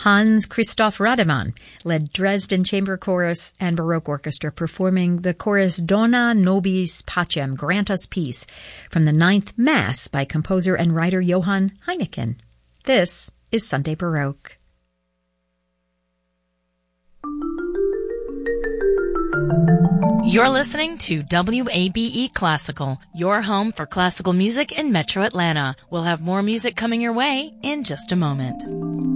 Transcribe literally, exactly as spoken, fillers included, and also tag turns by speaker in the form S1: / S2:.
S1: Hans Christoph Rademann led Dresden Chamber Chorus and Baroque Orchestra performing the chorus Dona Nobis Pacem, Grant Us Peace, from the Ninth Mass by composer and writer Johann Heineken. This is Sunday Baroque.
S2: You're listening to W A B E Classical, your home for classical music in Metro Atlanta. We'll have more music coming your way in just a moment.